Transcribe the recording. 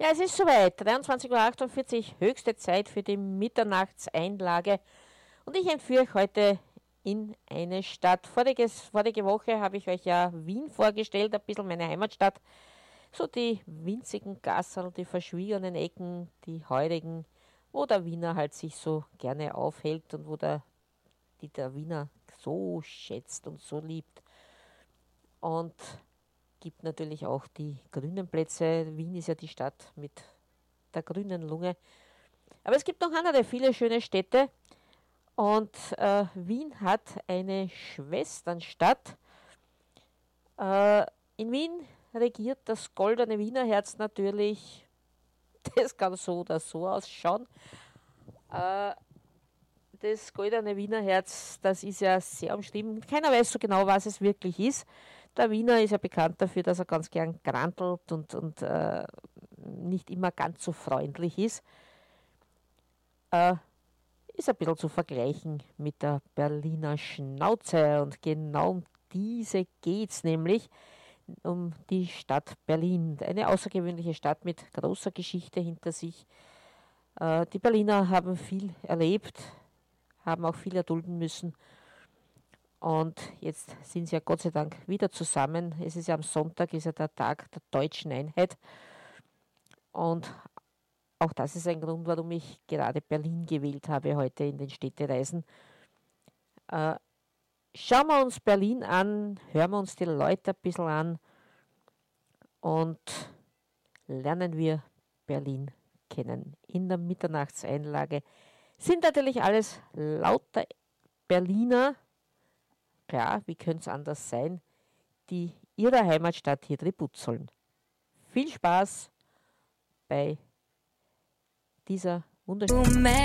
Ja, es ist soweit. 23:48 Uhr, höchste Zeit für die Mitternachtseinlage. Und ich entführe euch heute in eine Stadt. Vorige Woche habe ich euch ja Wien vorgestellt, ein bisschen meine Heimatstadt. So die winzigen Gasserl, die verschwiegenen Ecken, die heurigen, wo der Wiener halt sich so gerne aufhält und wo der Wiener so schätzt und so liebt. Und gibt natürlich auch die grünen Plätze. Wien ist ja die Stadt mit der grünen Lunge. Aber es gibt noch andere viele schöne Städte. Und Wien hat eine Schwesternstadt. In Wien regiert das goldene Wienerherz natürlich. Das kann so oder so ausschauen. Das goldene Wienerherz, das ist ja sehr umstritten. Keiner weiß so genau, was es wirklich ist. Der Wiener ist ja bekannt dafür, dass er ganz gern grantelt und nicht immer ganz so freundlich ist. Ist ein bisschen zu vergleichen mit der Berliner Schnauze. Und genau um diese geht es nämlich, um die Stadt Berlin. Eine außergewöhnliche Stadt mit großer Geschichte hinter sich. Die Berliner haben viel erlebt, haben auch viel erdulden müssen. Und jetzt sind sie ja Gott sei Dank wieder zusammen. Es ist ja am Sonntag, ist ja der Tag der deutschen Einheit. Und auch das ist ein Grund, warum ich gerade Berlin gewählt habe heute in den Städtereisen. Schauen wir uns Berlin an, hören wir uns die Leute ein bisschen an und lernen wir Berlin kennen. In der Mitternachtseinlage sind natürlich alles lauter Berliner, klar, wie könnte es anders sein, die ihrer Heimatstadt hier Tribut zollen. Viel Spaß bei dieser wunderschönen